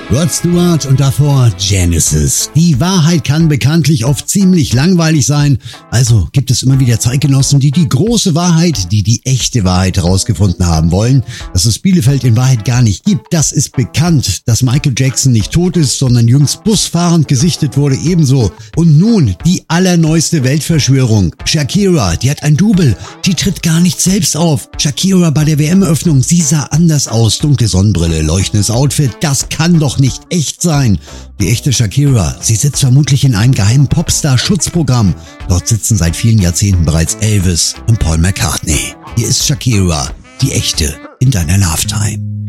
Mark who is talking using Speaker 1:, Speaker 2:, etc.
Speaker 1: Rod Stewart und davor Genesis. Die Wahrheit kann bekanntlich oft ziemlich langweilig sein, also gibt es immer wieder Zeitgenossen, die große Wahrheit, die echte Wahrheit herausgefunden haben wollen. Dass es Bielefeld in Wahrheit gar nicht gibt, das ist bekannt. Dass Michael Jackson nicht tot ist, sondern jüngst busfahrend gesichtet wurde, ebenso. Und nun die allerneueste Weltverschwörung. Shakira, die hat ein Double, die tritt gar nicht selbst auf. Shakira bei der WM-Öffnung, sie sah anders aus. Dunkle Sonnenbrille, leuchtendes Outfit, das kann doch nicht echt sein. Die echte Shakira, sie sitzt vermutlich in einem geheimen Popstar-Schutzprogramm. Dort sitzen seit vielen Jahrzehnten bereits Elvis und Paul McCartney. Hier ist Shakira, die echte, in deiner Love Time.